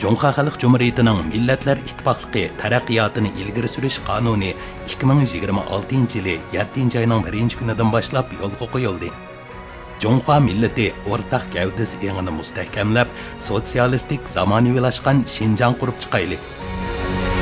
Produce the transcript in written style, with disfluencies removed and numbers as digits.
Жоңха Халық Cumhuriyeti'nin Milletler İttifaqlığı taraqqiyotini ilgari surish qonuni 2026 yili 7 ayning 1 kunidan boshlab yo'lga qo'yildi. Жоңха millati o'rtaq gavdasi engini mustahkamlab, sotsialistik zamonaviylashgan Şinjan qurib chiqaylik.